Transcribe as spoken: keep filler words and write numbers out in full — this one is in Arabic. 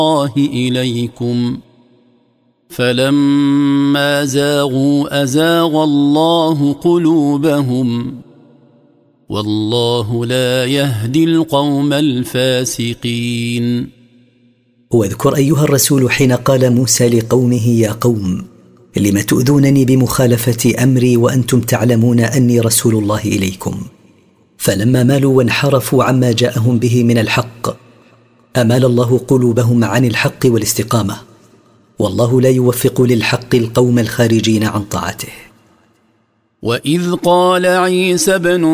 الله إليكم فلما زاغوا أزاغ الله قلوبهم والله لا يهدي القوم الفاسقين. واذكر أيها الرسول حين قال موسى لقومه يا قوم لم تؤذونني بمخالفة أمري وأنتم تعلمون أني رسول الله إليكم. فلما مالوا وانحرفوا عما جاءهم به من الحق أمال الله قلوبهم عن الحق والاستقامة، والله لا يوفق للحق القوم الخارجين عن طاعته. وإذ قال عيسى بن